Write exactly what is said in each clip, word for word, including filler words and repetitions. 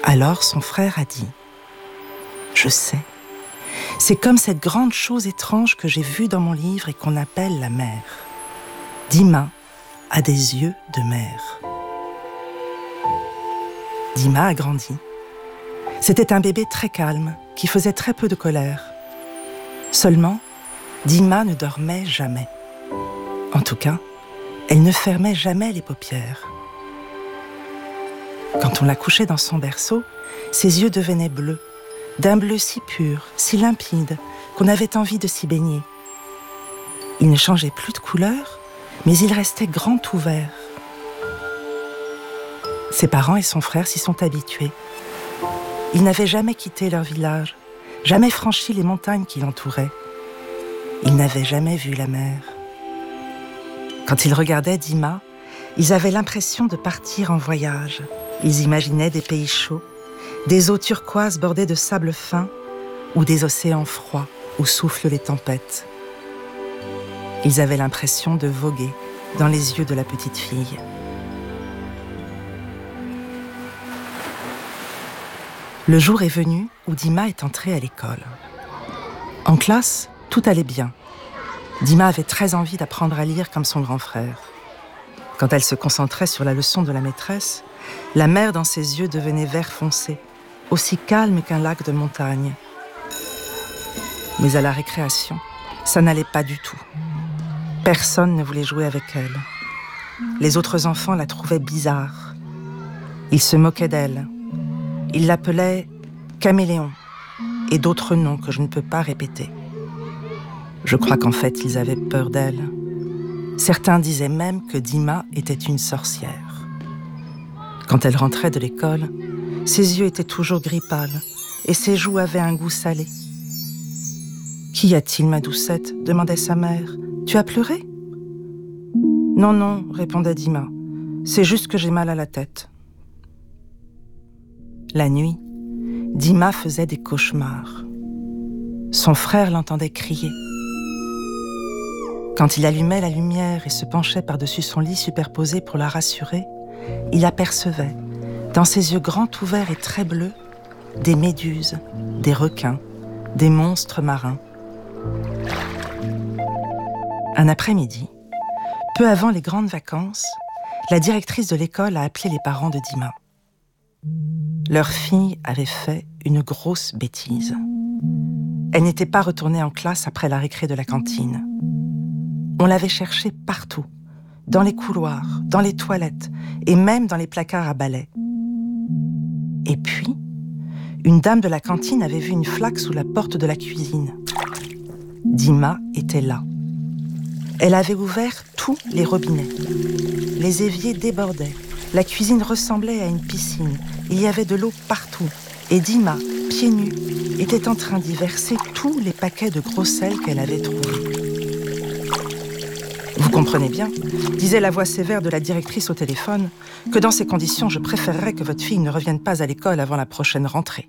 Alors son frère a dit « Je sais, c'est comme cette grande chose étrange que j'ai vue dans mon livre et qu'on appelle la mer. Dima a des yeux de mer. » Dima a grandi. C'était un bébé très calme, qui faisait très peu de colère. Seulement, Dima ne dormait jamais. En tout cas, elle ne fermait jamais les paupières. Quand on la couchait dans son berceau, ses yeux devenaient bleus, d'un bleu si pur, si limpide, qu'on avait envie de s'y baigner. Il ne changeait plus de couleur, mais il restait grand ouvert. Ses parents et son frère s'y sont habitués. Ils n'avaient jamais quitté leur village, jamais franchi les montagnes qui l'entouraient. Ils n'avaient jamais vu la mer. Quand ils regardaient Dima, ils avaient l'impression de partir en voyage. Ils imaginaient des pays chauds, des eaux turquoises bordées de sable fin ou des océans froids où soufflent les tempêtes. Ils avaient l'impression de voguer dans les yeux de la petite fille. Le jour est venu où Dima est entrée à l'école. En classe, tout allait bien. Dima avait très envie d'apprendre à lire comme son grand frère. Quand elle se concentrait sur la leçon de la maîtresse, la mer dans ses yeux devenait vert foncé, aussi calme qu'un lac de montagne. Mais à la récréation, ça n'allait pas du tout. Personne ne voulait jouer avec elle. Les autres enfants la trouvaient bizarre. Ils se moquaient d'elle. Ils l'appelaient Caméléon et d'autres noms que je ne peux pas répéter. Je crois qu'en fait, ils avaient peur d'elle. Certains disaient même que Dima était une sorcière. Quand elle rentrait de l'école, ses yeux étaient toujours gris pâle et ses joues avaient un goût salé. « Qu'y a-t-il, ma doucette ?» demandait sa mère. « Tu as pleuré ?»« Non, non, » répondait Dima. « C'est juste que j'ai mal à la tête. » La nuit, Dima faisait des cauchemars. Son frère l'entendait crier. Quand il allumait la lumière et se penchait par-dessus son lit superposé pour la rassurer, il apercevait, dans ses yeux grands ouverts et très bleus, des méduses, des requins, des monstres marins. Un après-midi, peu avant les grandes vacances, la directrice de l'école a appelé les parents de Dima. Leur fille avait fait une grosse bêtise. Elle n'était pas retournée en classe après la récré de la cantine. On l'avait cherchée partout, dans les couloirs, dans les toilettes et même dans les placards à balai. Et puis, une dame de la cantine avait vu une flaque sous la porte de la cuisine. Dima était là. Elle avait ouvert tous les robinets. Les éviers débordaient. La cuisine ressemblait à une piscine. Il y avait de l'eau partout. Et Dima, pieds nus, était en train d'y verser tous les paquets de gros sel qu'elle avait trouvés. Vous comprenez bien, disait la voix sévère de la directrice au téléphone, que dans ces conditions, je préférerais que votre fille ne revienne pas à l'école avant la prochaine rentrée.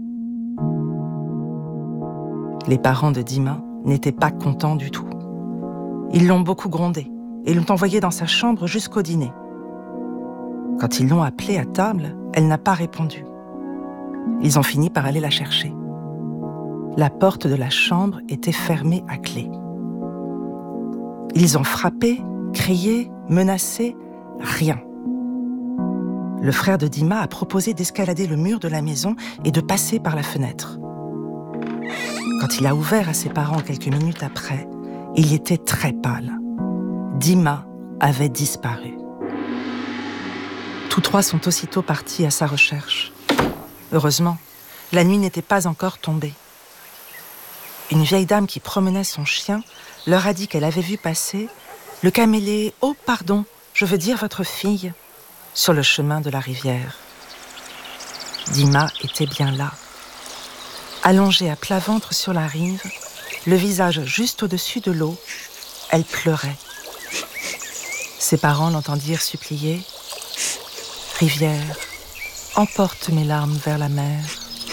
Les parents de Dima n'étaient pas contents du tout. Ils l'ont beaucoup grondée et l'ont envoyée dans sa chambre jusqu'au dîner. Quand ils l'ont appelée à table, elle n'a pas répondu. Ils ont fini par aller la chercher. La porte de la chambre était fermée à clé. Ils ont frappé, crié, menacé, rien. Le frère de Dima a proposé d'escalader le mur de la maison et de passer par la fenêtre. Quand il a ouvert à ses parents quelques minutes après, il était très pâle. Dima avait disparu. Tous trois sont aussitôt partis à sa recherche. Heureusement, la nuit n'était pas encore tombée. Une vieille dame qui promenait son chien leur a dit qu'elle avait vu passer le camélé, oh pardon, je veux dire votre fille, sur le chemin de la rivière. Dima était bien là. Allongée à plat ventre sur la rive, le visage juste au-dessus de l'eau, elle pleurait. Ses parents l'entendirent supplier « Rivière, emporte mes larmes vers la mer. »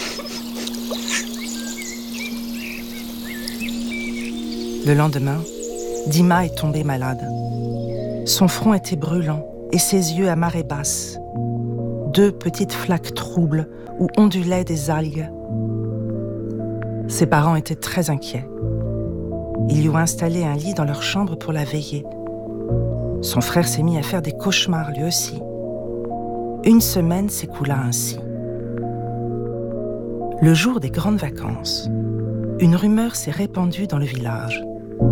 Le lendemain, Dima est tombée malade. Son front était brûlant et ses yeux à marée basse. deux petites flaques troubles où ondulaient des algues. Ses parents étaient très inquiets. Ils lui ont installé un lit dans leur chambre pour la veiller. Son frère s'est mis à faire des cauchemars lui aussi. Une semaine s'écoula ainsi. Le jour des grandes vacances, une rumeur s'est répandue dans le village.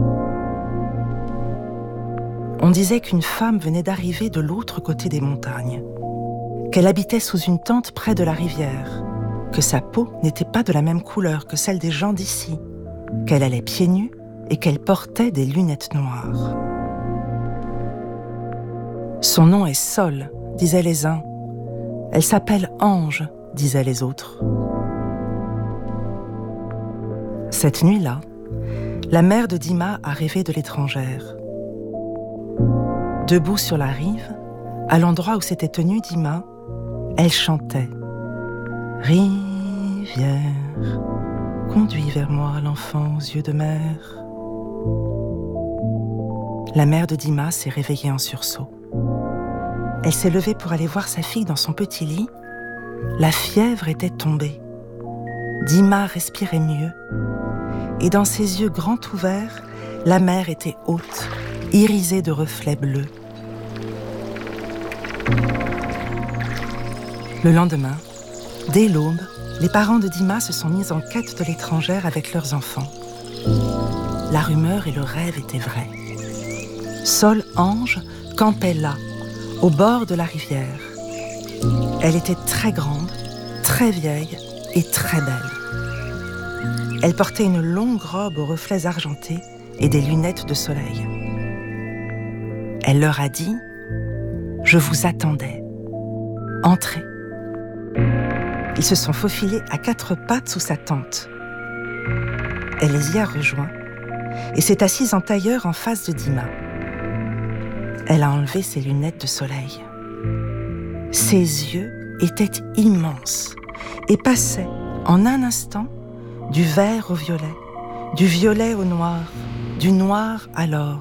On disait qu'une femme venait d'arriver de l'autre côté des montagnes, qu'elle habitait sous une tente près de la rivière, que sa peau n'était pas de la même couleur que celle des gens d'ici, qu'elle allait pieds nus et qu'elle portait des lunettes noires. Son nom est Sol, disaient les uns. Elle s'appelle Ange, disaient les autres. Cette nuit-là, la mère de Dima a rêvé de l'étrangère. Debout sur la rive, à l'endroit où s'était tenue Dima, elle chantait « Rivière, conduis vers moi l'enfant aux yeux de mer ». La mère de Dima s'est réveillée en sursaut. Elle s'est levée pour aller voir sa fille dans son petit lit. La fièvre était tombée. Dima respirait mieux. Et dans ses yeux grands ouverts, la mer était haute, irisée de reflets bleus. Le lendemain, dès l'aube, les parents de Dima se sont mis en quête de l'étrangère avec leurs enfants. La rumeur et le rêve étaient vrais. Sol Ange campait là, au bord de la rivière. Elle était très grande, très vieille et très belle. Elle portait une longue robe aux reflets argentés et des lunettes de soleil. Elle leur a dit « Je vous attendais. Entrez. » Ils se sont faufilés à quatre pattes sous sa tente. Elle les y a rejoints et s'est assise en tailleur en face de Dima. Elle a enlevé ses lunettes de soleil. Ses yeux étaient immenses et passaient en un instant du vert au violet, du violet au noir, du noir à l'or.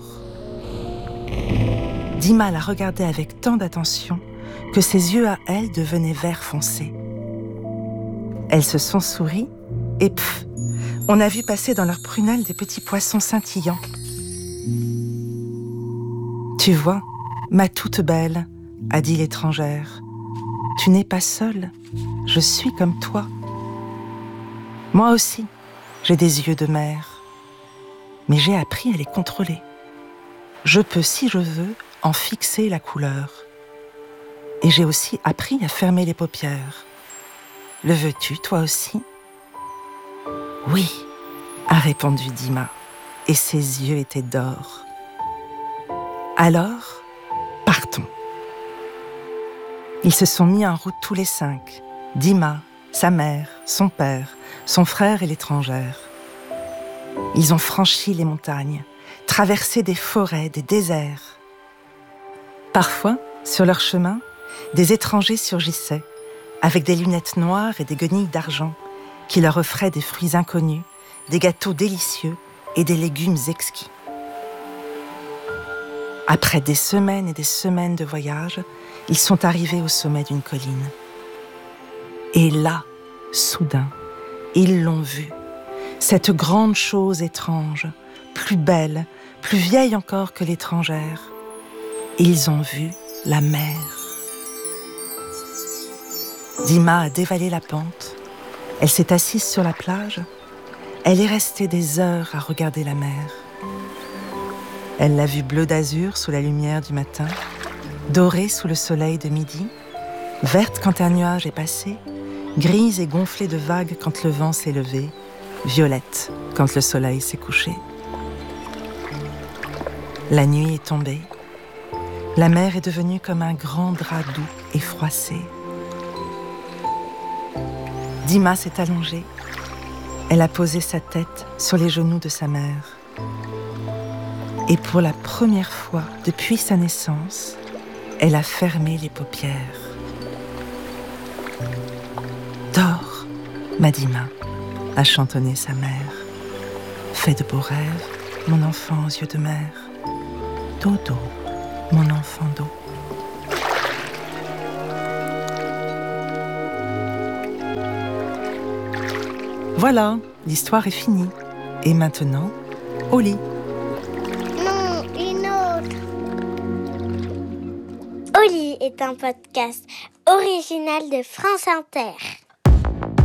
Dima la regardait avec tant d'attention que ses yeux à elle devenaient vert foncé. Elles se sont souries et pff, on a vu passer dans leurs prunelles des petits poissons scintillants. « Tu vois, ma toute belle, a dit l'étrangère, tu n'es pas seule, je suis comme toi. Moi aussi, j'ai des yeux de mer, mais j'ai appris à les contrôler. Je peux, si je veux, en fixer la couleur. Et j'ai aussi appris à fermer les paupières. Le veux-tu, toi aussi ? » « Oui, a répondu Dima, et ses yeux étaient d'or. Alors, partons. Ils se sont mis en route tous les cinq, Dima, sa mère, son père, son frère et l'étrangère. Ils ont franchi les montagnes, traversé des forêts, des déserts. Parfois, sur leur chemin, des étrangers surgissaient, avec des lunettes noires et des guenilles d'argent, qui leur offraient des fruits inconnus, des gâteaux délicieux et des légumes exquis. Après des semaines et des semaines de voyage, ils sont arrivés au sommet d'une colline. Et là, soudain, ils l'ont vue, cette grande chose étrange, plus belle, plus vieille encore que l'étrangère. Ils ont vu la mer. Dima a dévalé la pente. Elle s'est assise sur la plage. Elle est restée des heures à regarder la mer. Elle l'a vue bleue d'azur sous la lumière du matin, dorée sous le soleil de midi, verte quand un nuage est passé, grise et gonflée de vagues quand le vent s'est levé, violette quand le soleil s'est couché. La nuit est tombée. La mer est devenue comme un grand drap doux et froissé. Dima s'est allongée. Elle a posé sa tête sur les genoux de sa mère. Et pour la première fois depuis sa naissance, elle a fermé les paupières. « Dors, ma Dima », a chantonné sa mère. « Fais de beaux rêves, mon enfant aux yeux de mer. Dodo, mon enfant d'eau. » Voilà, l'histoire est finie. Et maintenant, au lit. Non, une autre. Au lit est un podcast original de France Inter.